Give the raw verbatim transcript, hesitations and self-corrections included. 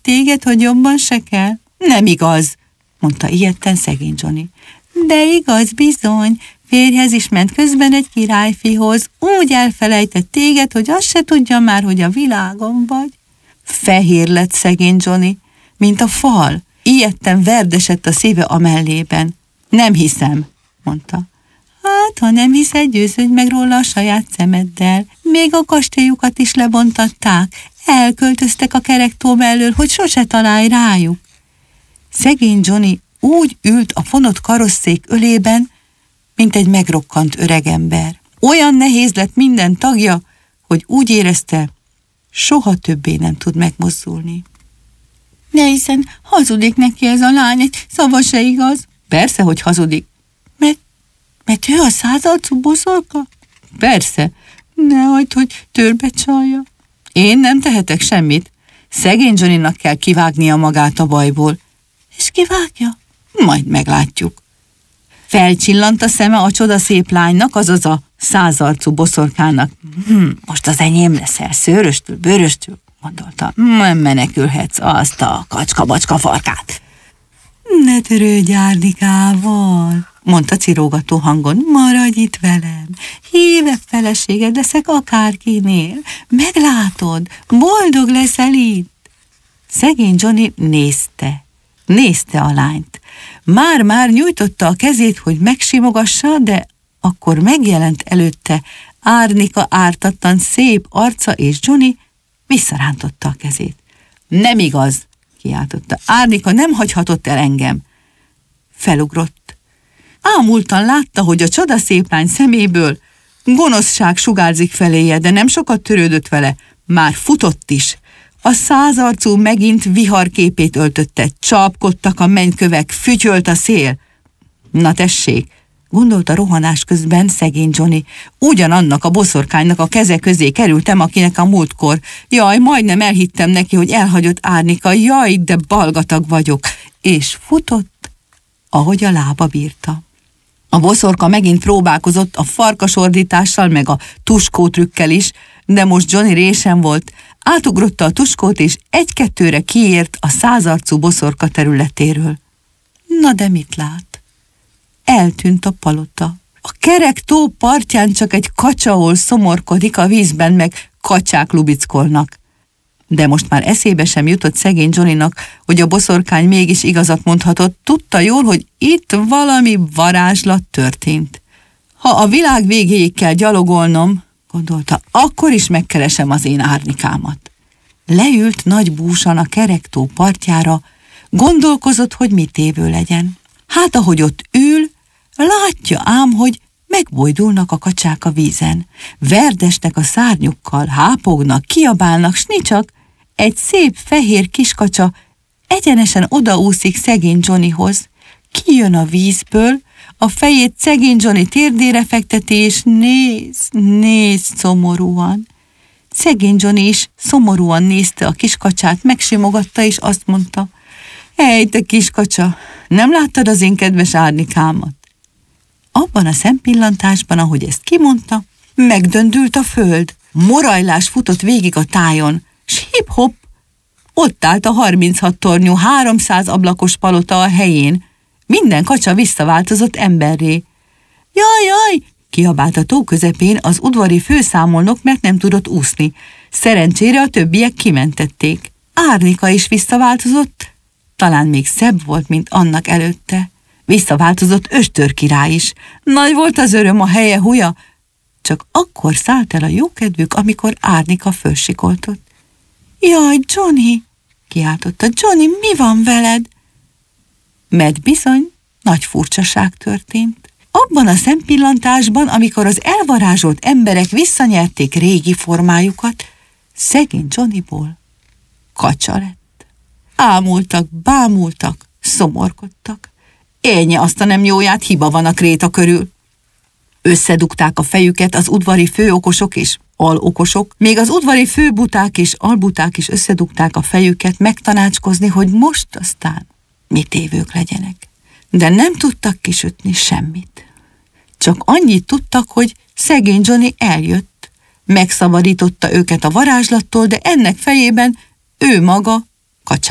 téged, hogy jobban se kell? Nem igaz, mondta ijedten szegény Johnny. De igaz bizony, férjhez is ment közben egy királyfihoz, úgy elfelejtett téged, hogy azt se tudja már, hogy a világon vagy. Fehér lett szegény Johnny, mint a fal. Ijedten verdesett a szíve a mellében. Nem hiszem, mondta. Hát, ha nem hiszed, győződj meg róla a saját szemeddel. Még a kastélyukat is lebontatták. Elköltöztek a kerektó mellől, hogy sose találj rájuk. Szegény Johnny úgy ült a fonott karosszék ölében, mint egy megrokkant öregember. Olyan nehéz lett minden tagja, hogy úgy érezte, soha többé nem tud megmozdulni. De hiszen hazudik neki ez a lány, egy szava se igaz. Persze, hogy hazudik. Mert, mert ő a százarcú boszorka? Persze. Nehagyd, hogy törbe csalja. Én nem tehetek semmit. Szegény Johnnynak kell kivágnia magát a bajból. És kivágja? Majd meglátjuk. Felcsillant a szeme a csodaszép lánynak, azaz a százarcú boszorkának. Hm, most az enyém leszel, szőröstül, bőröstül, gondolta. Nem menekülhetsz azt a kacska-bacska farkát. Ne törődj Árnikával, mondta cirógató hangon. Maradj itt velem, hívebb feleséged leszek akárkinél. Meglátod, boldog leszel itt. Szegény Johnny nézte, nézte a lányt. Már-már nyújtotta a kezét, hogy megsimogassa, de akkor megjelent előtte Árnika ártatlan szép arca, és Johnny visszarántotta a kezét. Nem igaz, kiáltotta. Árnika nem hagyhatott el engem. Felugrott. Ámultan látta, hogy a csodaszép lány szeméből gonoszság sugárzik feléje, de nem sokat törődött vele. Már futott is. A százarcú megint viharképét öltötte, csapkodtak a mennykövek, fütyölt a szél. Na tessék, gondolta rohanás közben szegény Johnny, ugyanannak a boszorkánynak a keze közé kerültem, akinek a múltkor. Jaj, majdnem elhittem neki, hogy elhagyott Árnika, jaj, de balgatag vagyok. És futott, ahogy a lába bírta. A boszorka megint próbálkozott a farkasordítással, meg a tuskótrükkel is, de most Johnny résen volt. Átugrotta a tuskót, és egy-kettőre kiért a százarcú boszorka területéről. Na de mit lát? Eltűnt a palota. A kerek tó partján csak egy kacsaol szomorkodik, a vízben meg kacsák lubickolnak. De most már eszébe sem jutott szegény Johnnynak, hogy a boszorkány mégis igazat mondhatott, tudta jól, hogy itt valami varázslat történt. Ha a világ végéig kell gyalogolnom, gondolta, akkor is megkeresem az én Árnikámat. Leült nagy búsan a kerektó partjára, gondolkozott, hogy mit tévő legyen. Hát ahogy ott ül, látja ám, hogy megbojdulnak a kacsák a vízen. Verdesnek a szárnyukkal, hápognak, kiabálnak, s nicsak egy szép fehér kiskacsa egyenesen odaúszik szegény Johnnyhoz. Kijön a vízből, a fejét szegény Johnny térdére fekteti, és néz, néz szomorúan. Szegény Johnny is szomorúan nézte a kiskacsát, megsimogatta, és azt mondta, hely, te kiskacsa, nem láttad az én kedves Árnikámat? Abban a szempillantásban, ahogy ezt kimondta, megdöndült a föld. Morajlás futott végig a tájon, s hip-hop, ott állt a harminchat tornyú, háromszáz ablakos palota a helyén. Minden kacsa visszaváltozott emberré. Jaj, jaj, kiabált a tó közepén az udvari főszámolnok, mert nem tudott úszni. Szerencsére a többiek kimentették. Árnika is visszaváltozott, talán még szebb volt, mint annak előtte. Visszaváltozott Östör király is. Nagy volt az öröm a helye húja, csak akkor szállt el a jókedvük, amikor Árnika fölsikoltott. Jaj, Johnny, kiáltotta, Johnny, mi van veled? Mert bizony nagy furcsaság történt. Abban a szempillantásban, amikor az elvarázsolt emberek visszanyerték régi formájukat, szegény Johnnyból kacsa lett. Ámultak, bámultak, szomorkodtak. Élnye azt a nem jóját, hiba van a kréta körül. Összedugták a fejüket az udvari főokosok és alokosok, még az udvari főbuták és albuták is összedugták a fejüket megtanácskozni, hogy most aztán mit tévők legyenek. De nem tudtak kisütni semmit. Csak annyit tudtak, hogy szegény Johnny eljött, megszabadította őket a varázslattól, de ennek fejében ő maga